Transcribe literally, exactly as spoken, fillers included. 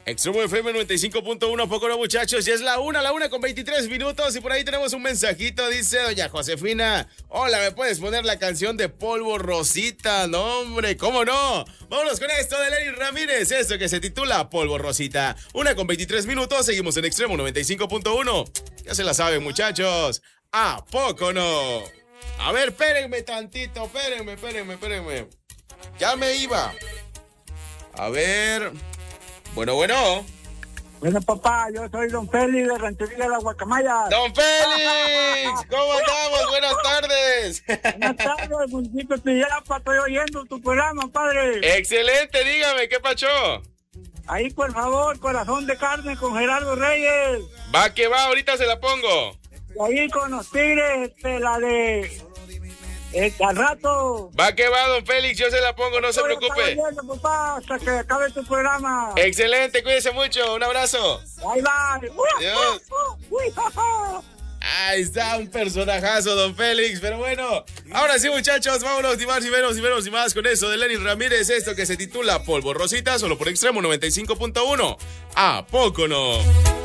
Extremo F M noventa y cinco punto uno, poco no, muchachos, ya es la una, la una con veintitrés minutos y por ahí tenemos un mensajito, dice doña Josefina. Hola, ¿me puedes poner la canción de Polvo Rosita? No, hombre, ¿cómo no? Vámonos con esto de Lenny Ramírez, esto que se titula Polvo Rosita. una con veintitrés minutos, seguimos en Extremo noventa y cinco punto uno. Ya se la saben, muchachos. ¿A poco no? A ver, espérenme tantito, espérenme, espérenme, espérenme. Ya me iba. A ver... Bueno, bueno. Bueno, papá, yo soy don Félix de Ranchería de la Guacamaya. ¡Don Félix! ¿Cómo andamos? Buenas tardes. Buenas tardes, municipio de Pillapa, estoy oyendo tu programa, padre. Excelente, dígame, ¿qué pachó? Ahí, por favor, Corazón de Carne con Gerardo Reyes. Va que va, ahorita se la pongo. Y ahí con los Tigres, este, la de... Eh, al rato. Va que va, don Félix, yo se la pongo, no se preocupe. Oyendo, papá, hasta que acabe tu programa. Excelente, cuídese mucho, un abrazo. Bye, bye. Adiós. Uh, uh, uh, uh, Ahí está, un personajazo, don Félix. Pero bueno, ahora sí, muchachos, vámonos, ni más, ni menos, ni menos, ni más con eso de Lenny Ramírez. Esto que se titula Polvo Rosita, solo por Extremo noventa y cinco punto uno. ¿A poco no?